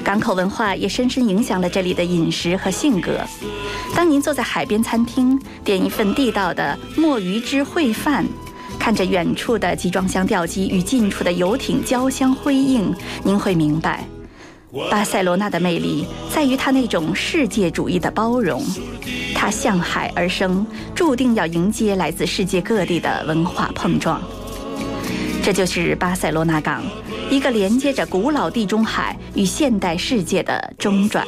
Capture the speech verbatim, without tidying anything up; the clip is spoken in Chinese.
港口文化也深深影响了这里的饮食和性格。当您坐在海边餐厅，点一份地道的墨鱼汁烩饭，看着远处的集装箱吊机与近处的游艇交相辉映，您会明白，巴塞罗那的魅力在于它那种世界主义的包容。它向海而生，注定要迎接来自世界各地的文化碰撞。这就是巴塞罗那港，一个连接着古老地中海与现代世界的中转